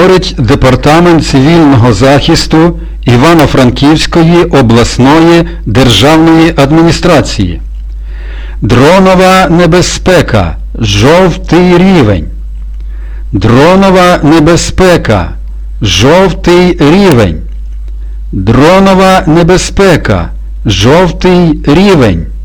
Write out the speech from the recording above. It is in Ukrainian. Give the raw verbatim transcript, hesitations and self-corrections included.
говорить Департамент цивільного захисту Івано-Франківської обласної державної адміністрації. Дронова небезпека. Жовтий рівень. Дронова небезпека. Жовтий рівень. Дронова небезпека. Жовтий рівень.